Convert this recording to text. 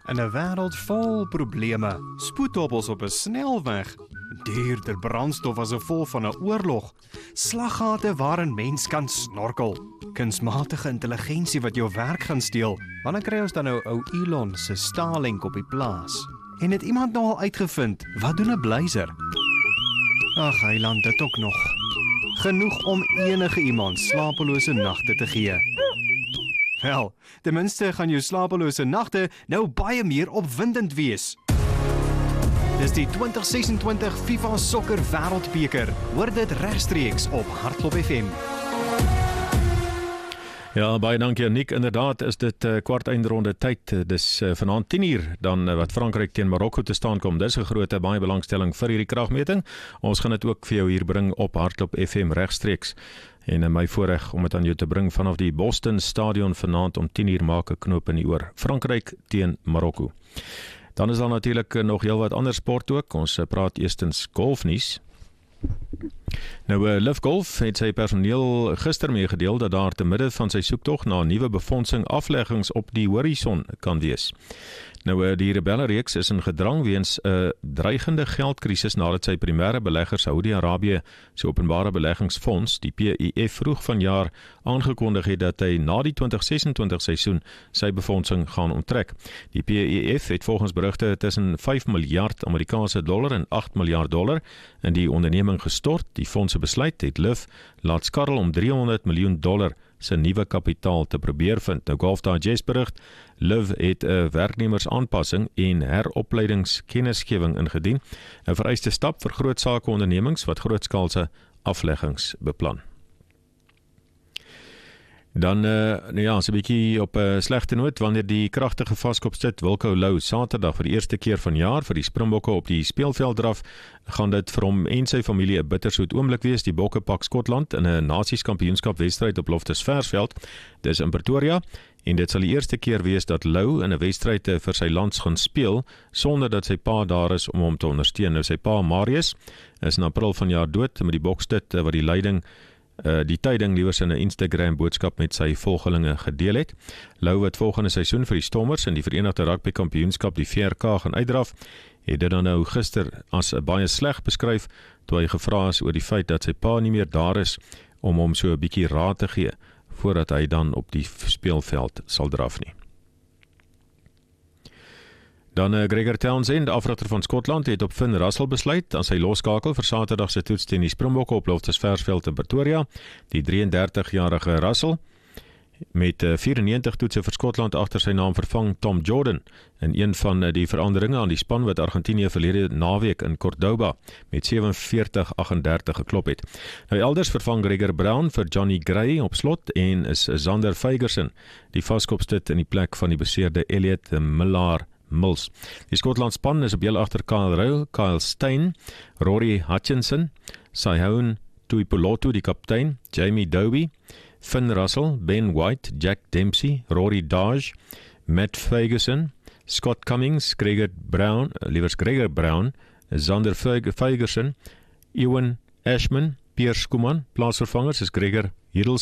In 'n wêreld vol probleme, spoedhobbels op 'n snelweg, duurder brandstof as 'n gevolg van 'n oorlog, slaggate waarin mens kan snorkel, kunsmatige intelligensie wat jou werk gaan steel. Wanneer kry ons dan nou ou Elon se Starlink op die plaas? En het iemand nou al uitgevind, wat doen 'n blyser? Ag, heiland, dit ook nog. Genoeg om enige iemand slapelose nagte te gee. Wel, ten minste gaan jou slapelose nagte nou baie meer opwindend wees. Dis die 2026 FIFA Sokker Wêreldbeker. Hoor dit regstreeks op Hartklop FM. Ja, baie dankie Nick. Inderdaad is dit kwart eindronde tyd. Dis vanaand 10:00 dan wat Frankryk teen Marokko te staan kom. Dis 'n groot baie belangstelling vir hierdie kragmeting. Ons gaan dit ook vir jou hier bring op Hartklop FM regstreeks. En my voorreg om dit aan jou te bring vanaf die Boston Stadion vanaand om 10:00 maak 'n knoop in die oor. Frankryk teen Marokko. Dan is daar natuurlik nog heel wat ander sport ook. Ons praat eerstens golfnuus. Nou, Liv Golf het sy personeel gister meegedeel dat daar te midde van sy soektog na 'n nuwe befondsing afleggings op die horison kan wees. Nou, die rebellereeks is in gedrang weens 'n dreigende geldkrisis nadat sy primêre belegger Saudi-Arabië se openbare beleggingsfonds, die PIF, vroeg vanjaar aangekondig het dat hy na die 2026 seisoen sy befondsing gaan onttrek. Die PIF het volgens berigte tussen 5 miljard Amerikaanse dollar en 8 miljard dollar in die onderneming gestort. Die fonds se besluit het Liv laat skarrel om 300 miljoen dollar sy nuwe kapitaal te probeer vind. Nou, Golf Digest berig, Liv het 'n werknemersaanpassing en heropleidingskennisgewing ingedien, 'n vereiste stap vir grootsake ondernemings wat grootskaalse afleggings beplan. Dan, so 'n bietjie op 'n slegte noot, wanneer die kragtige vaskopstit Wilco Louw Saterdag vir die eerste keer vanjaar vir die Springbokke op die speelveld draf, gaan dit vir hom en sy familie 'n bittersoet oomblik wees. Die Bokke pak Skotland in 'n Nasies-kampioenskap wedstryd op Loftus Versfeld. Dis in Pretoria en dit sal die eerste keer wees dat Louw in 'n wedstryd vir sy land gaan speel sonder dat sy pa daar is om hom te ondersteun. Nou, sy pa Marius is in April vanjaar dood met die bokstit wat die tyding liewers in 'n Instagram boodskap met sy volgelinge gedeel het. Louw wat volgende seisoen vir die Stormers in die Verenigde Rugby Kampioenskap die VRK gaan uitdraf, het dit dan nou gister as baie sleg beskryf toe hy gevra is oor die feit dat sy pa nie meer daar is om hom so 'n bietjie raad te gee voordat hy dan op die speelveld sal draf nie. Dan Gregor Townsend, afrigter van Skotland, het op Finn Russell besluit aan sy loskakel vir Saterdag se toets teen die Springbokke op Loftus Versfeld in Pretoria. Die 33-jarige Russell met 94 toetse vir Skotland agter sy naam vervang Tom Jordan in een van die veranderinge aan die span wat Argentinië verlede naweek in Cordoba met 47-38 geklop het. Nou elders vervang Gregor Brown vir Johnny Gray op slot en is Zander Fagerson die vaskopstit in die plek van die beseerde Elliot Mills. Die Skotland span is op heel agter Kyle Rowe, Kyle Steyn, Rory Hutchinson, Saihoun Tuipolotu die kaptein, Jamie Dobie, Finn Russell, Ben White, Jack Dempsey, Rory Dodge, Matt Fagerson, Scott Cummings, Gregor Brown, Zander Fagerson, Ewan Ashman, Piers Skuman, plaatsvervangers is Gregor Hiddleston,